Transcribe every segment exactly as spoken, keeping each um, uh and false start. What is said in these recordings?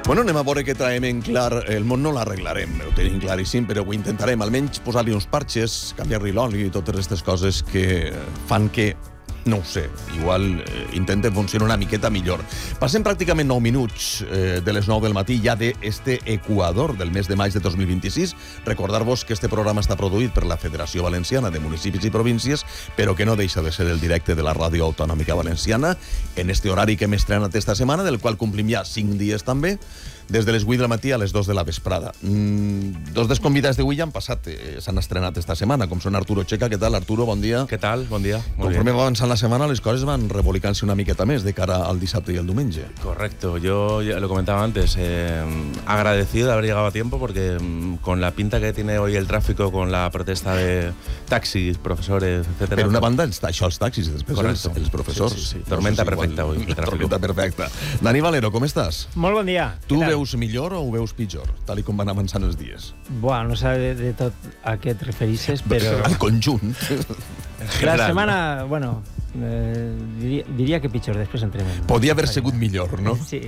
Bueno, anem a veure què traiem en clar. El món no l'arreglarem, ho tenim claríssim, però ho intentarem. Almenys posar-li uns parxes, canviar-li l'oli i totes aquestes coses que fan que, no ho sé, igual eh, intenten funcionar una miqueta millor. Passem pràcticament nou minuts eh, de les nou del matí ja d'este Equador del mes de maig de dos mil vint-i-sis. Recordar-vos que este programa està produït per la Federació Valenciana de Municipis i Províncies, però que no deixa de ser el directe de la Ràdio Autonòmica Valenciana en este horari que hem estrenat esta setmana, del qual complim ja cinc dies també, des de les vuit del matí a les dos de la vesprada. Mm, dos dels convidats d'avui ja han passat, eh, s'han estrenat esta setmana, com són Arturo Checa. Què tal, Arturo? Bon dia. Què tal? Bon dia. Molt Conforme bien. va avançant la setmana, les coses van revolicant-se una miqueta més de cara al dissabte y el diumenge. Correcto. Yo ya lo comentaba antes, eh, agradecido de haber llegado a tiempo porque mm, con la pinta que tiene hoy el tráfico, con la protesta de taxis, profesores, etcétera. Per una banda està això, els taxis, i després els, els professors. Sí, sí, sí. Tormenta no sé si perfecta igual, hoy. El tráfico. Tormenta perfecta. Dani Valero, com estàs? Molt bon dia. Tu veus millor o ho veus pitjor, tal i com van avançant els dies? Buah, no sé de, de tot a què et referixes, però... Al conjunt. La setmana, bueno, eh, diria, diria que pitjor, després entrem en... Podia haver sigut millor, no? Sí.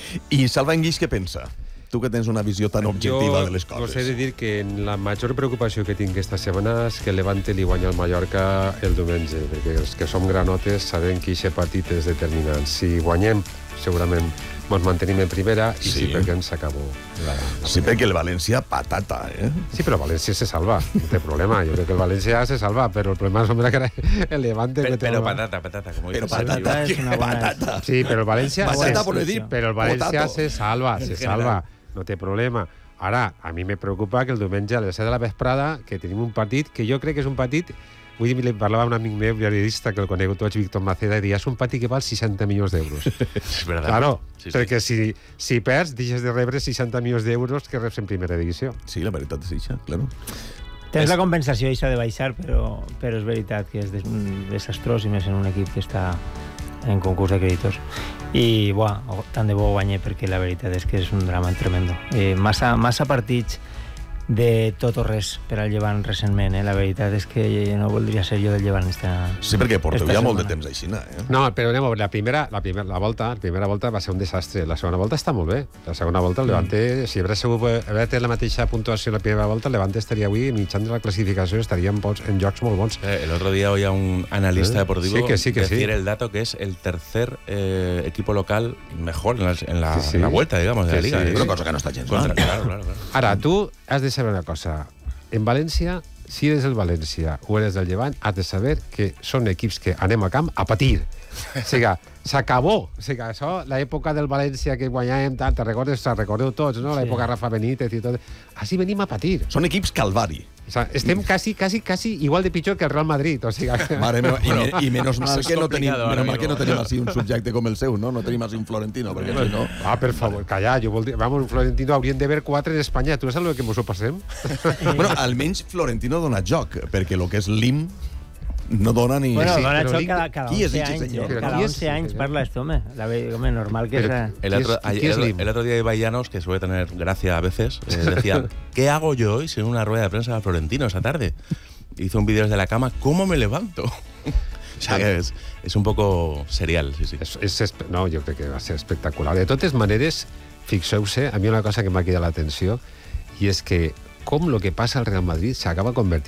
I Salva Enguix, què pensa? Tu que tens una visió tan objectiva jo de les us coses. he de dir que la major preocupació que tinc aquesta setmana és que el Levante li guanya al Mallorca el diumenge, perquè els que som granotes sabem que aquest partit és determinant. Si guanyem, segurament ens mantenim en primera, i Sí. sí, perquè ens acabó la, la Sí, perquè el València patata, eh? Sí, però València se salva, no té problema. Jo crec que el València se salva, però el problema és que el Levante... Pero, que pero té- patata, patata, como Però dices. patata, és una bona- patata. Sí, però el València... Patata se- por dir, però el València potato. se salva, se En general. salva, no té problema. Ara, a mi me preocupa que el diumenge a les set de la vesprada, que tenim un partit que jo crec que és un partit... Vull dir, li parlava a un amic meu, periodista, que el conec tots, Víctor Maceda, i deia, és un partit que val seixanta milions d'euros. Es verdad. Claro, Sí, sí. perquè si, si perds, deixes de rebre seixanta milions d'euros que reps en primera divisió. Sí, la veritat és això, claro. Tens la compensació això de baixar, però, però és veritat que és des- mm, desastrós, i més en un equip que està en concurs de creditors. I, buah, tant de bo guanye, perquè la veritat és que és un drama tremendo. Eh, massa, massa partits de tot o res per al Llevant recentment, eh? La veritat és que no voldria ser jo del Llevant esta... Sí, perquè porteu esta ja molt de setmana. temps així, eh? No, però anem a veure, la primera, la primera la volta, la primera volta va ser un desastre. La segona volta està molt bé. La segona volta, el Levante, si hagués sigut haver té la mateixa puntuació la primera volta, el Levante estaria avui mitjant de la classificació, estaria en, pots, en jocs molt bons. Eh, El otro día oía un analista Eh, deportivo sí, que sí, que decir sí. el dato que es el tercer eh, equipo local mejor en la, en la, Sí, sí. en la vuelta, digamos, de Que la liga. sí. ¿eh? Una cosa que no està gens Contra- mal. claro, claro, claro. Ara, tu has de saber una cosa. En València, si eres el València o eres del Llevant, has de saber que són equips que anem a camp a patir. O sigui, s'acabó. O sigui, això, l'època del València que guanyàvem tant, te recordes, te recordeu tots, no? L'època Rafa Benítez i tot. Així venim a patir. Són equips calvari. O sigui, estem quasi, quasi, quasi igual de pitjor que el Real Madrid. O sigui, Mare meva, i, me, i menos mal és que no tenim, complicado, menos mal amigo. que no tenim així un subjecte com el seu, no? No tenim així un Florentino, perquè si no... ah, per favor, calla, jo vol dir... Vamos, un Florentino hauríem de ver quatre en Espanya. Tu saps el que mos ho passem? Bueno, almenys Florentino dona joc, perquè el que és l'I M no dona ni... Bueno, sí, dona però això dic- cada, cada qui és onze eixe anys. senyor? Eh? Però Cada qui és- onze anys parla esto, home. La ve, home, normal que Però- sea... El ¿Qué otro, es- ayer- qué es el, Lim? el otro día Ibai Llanos, que suele tener gracia a veces, eh, decía, ¿qué hago yo hoy sin una rueda de prensa de Florentino esa tarde? Hizo un vídeo desde la cama, ¿cómo me levanto? O sea, que es, es un poco serial, sí, sí. És, és, espe- no, jo crec que va ser espectacular. De totes maneres, fixeu-se, a mi una cosa que m'ha cridat l'atenció, i és que com el que passa al Real Madrid s'acaba convertint